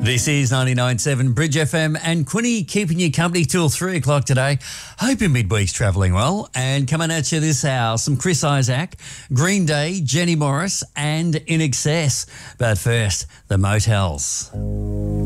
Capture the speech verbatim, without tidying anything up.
This is ninety-nine point seven Bridge F M and Quinny keeping you company till three o'clock today. Hope your midweek's travelling well. And coming at you this hour, some Chris Isaac, Green Day, Jenny Morris and In Excess. But first, the Motels.